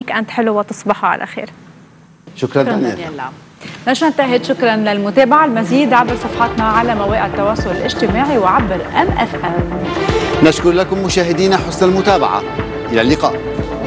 ويك اند حلو وتصبحوا على خير. شكرا دانيال. نشرة انتهت، شكرا للمتابعة. المزيد عبر صفحاتنا على مواقع التواصل الاجتماعي وعبر MFM. نشكر لكم مشاهدينا حسن المتابعة، إلى اللقاء.